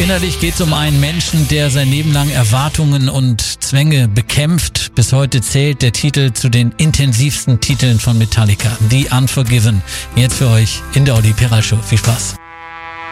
Innerlich geht es um einen Menschen, der sein Leben lang Erwartungen und Zwänge bekämpft. Bis heute zählt der Titel zu den intensivsten Titeln von Metallica, The Unforgiven. Jetzt für euch in der Olli Peral Show. Viel Spaß.